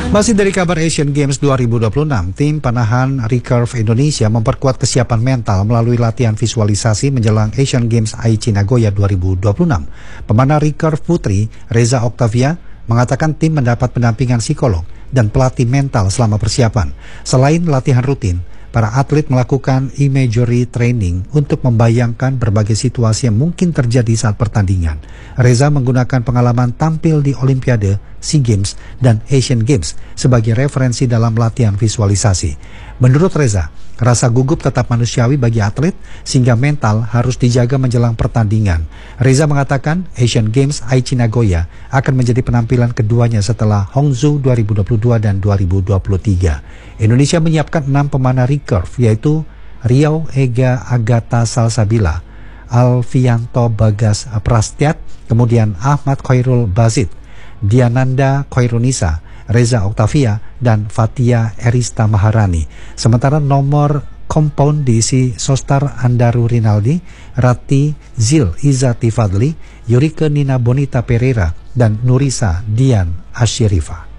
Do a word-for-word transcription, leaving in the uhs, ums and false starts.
Masih dari kabar Asian Games dua ribu dua puluh enam, tim panahan recurve Indonesia memperkuat kesiapan mental melalui latihan visualisasi menjelang Asian Games Aichi Nagoya dua ribu dua puluh enam. Pemanah recurve putri, Reza Octavia, mengatakan tim mendapat pendampingan psikolog dan pelatih mental selama persiapan. Selain latihan rutin, para atlet melakukan imagery training untuk membayangkan berbagai situasi yang mungkin terjadi saat pertandingan. Reza menggunakan pengalaman tampil di Olimpiade, SEA Games, dan Asian Games sebagai referensi dalam latihan visualisasi. Menurut Reza, rasa gugup tetap manusiawi bagi atlet sehingga mental harus dijaga menjelang pertandingan. Reza mengatakan Asian Games Aichi Nagoya akan menjadi penampilan keduanya setelah Hangzhou dua ribu dua puluh dua dan dua ribu dua puluh tiga. Indonesia menyiapkan enam pemanah recurve, yaitu Riau Ega Agatha Salsabila, Alfianto Bagas Prastyat, kemudian Ahmad Khairul Bazid, Diananda Khairunisa, Reza Octavia, dan Fatia Erista Maharani. Sementara nomor compound diisi Sostar Andaru Rinaldi, Rati Zil Izati Fadli, Yurike Nina Bonita Pereira, dan Nurisa Dian Asyirifa.